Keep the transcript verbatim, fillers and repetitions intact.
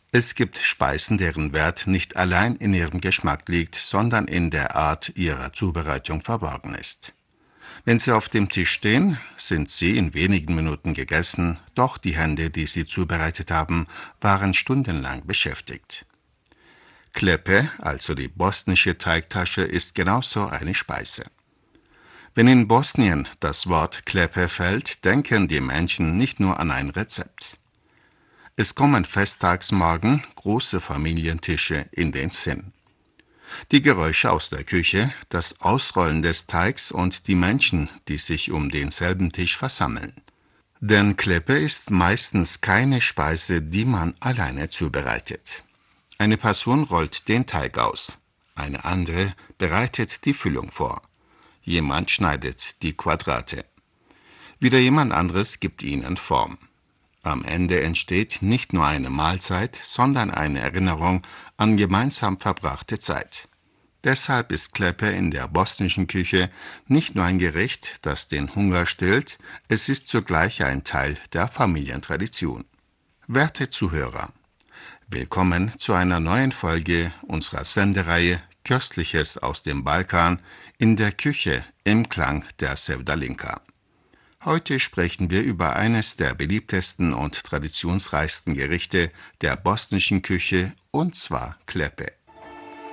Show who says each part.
Speaker 1: Es gibt Speisen, deren Wert nicht allein in ihrem Geschmack liegt, sondern in der Art ihrer Zubereitung verborgen ist. Wenn sie auf dem Tisch stehen, sind sie in wenigen Minuten gegessen, doch die Hände, die sie zubereitet haben, waren stundenlang beschäftigt. Klepe, also die bosnische Teigtasche, ist genauso eine Speise. Wenn in Bosnien das Wort Klepe fällt, denken die Menschen nicht nur an ein Rezept. Es kommen Festtagsmorgen große Familientische in den Sinn. Die Geräusche aus der Küche, das Ausrollen des Teigs und die Menschen, die sich um denselben Tisch versammeln. Denn Klepe ist meistens keine Speise, die man alleine zubereitet. Eine Person rollt den Teig aus, eine andere bereitet die Füllung vor. Jemand schneidet die Quadrate. Wieder jemand anderes gibt ihnen Form. Am Ende entsteht nicht nur eine Mahlzeit, sondern eine Erinnerung an gemeinsam verbrachte Zeit. Deshalb ist Klepe in der bosnischen Küche nicht nur ein Gericht, das den Hunger stillt, es ist zugleich ein Teil der Familientradition. Werte Zuhörer, willkommen zu einer neuen Folge unserer Sendereihe Köstliches aus dem Balkan in der Küche im Klang der Sevdalinka. Heute sprechen wir über eines der beliebtesten und traditionsreichsten Gerichte der bosnischen Küche, und zwar Klepe.